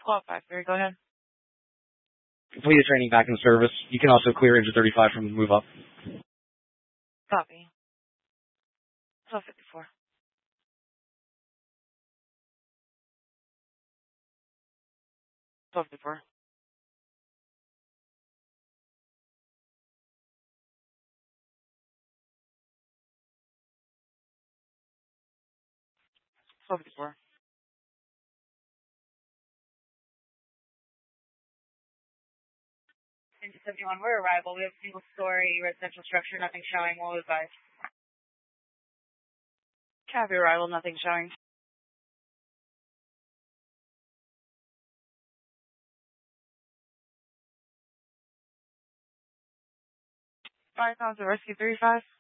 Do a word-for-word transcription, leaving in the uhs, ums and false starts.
Squad five three, go ahead. Completed training back in service. You can also clear engine thirty-five from the move up. Copy. twelve fifty-four. twelve fifty-four. twelve fifty-four. Engine seventy-one, we're arrival. We have a single story residential structure, nothing showing. We'll advise. Copy arrival, nothing showing. Five pounds of rescue thirty-five.